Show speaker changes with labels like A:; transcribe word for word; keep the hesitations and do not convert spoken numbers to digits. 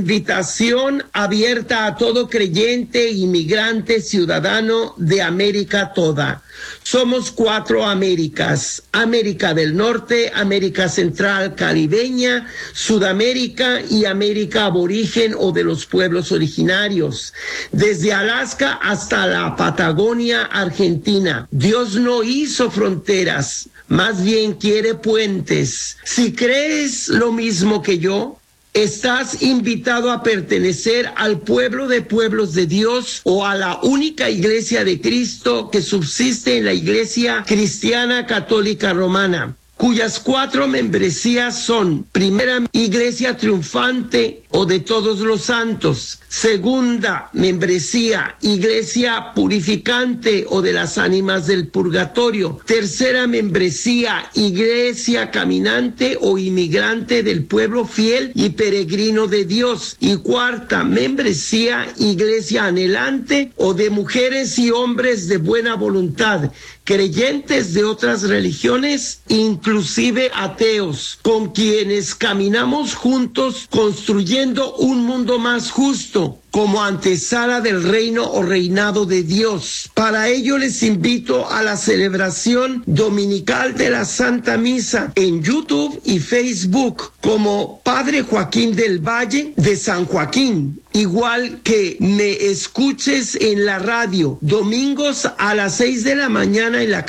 A: Invitación abierta a todo creyente, inmigrante, ciudadano de América toda. Somos cuatro Américas: América del Norte, América Central Caribeña, Sudamérica y América aborigen o de los pueblos originarios, desde Alaska hasta la Patagonia Argentina. Dios no hizo fronteras, más bien quiere puentes. Si crees lo mismo que yo, estás invitado a pertenecer al pueblo de pueblos de Dios o a la única iglesia de Cristo que subsiste en la Iglesia Cristiana Católica Romana, cuyas cuatro membresías son: primera, Iglesia Triunfante o de Todos los Santos; segunda membresía, Iglesia Purificante o de las Ánimas del Purgatorio; tercera membresía, Iglesia Caminante o Inmigrante del Pueblo Fiel y Peregrino de Dios; y cuarta membresía, Iglesia Anhelante o de mujeres y hombres de buena voluntad, creyentes de otras religiones, inclusive ateos, con quienes caminamos juntos construyendo un mundo más justo, como antesala del reino o reinado de Dios. Para ello les invito a la celebración dominical de la Santa Misa en YouTube y Facebook como Padre Joaquín del Valle de San Joaquín, igual que me escuches en la radio domingos a las seis de la mañana en la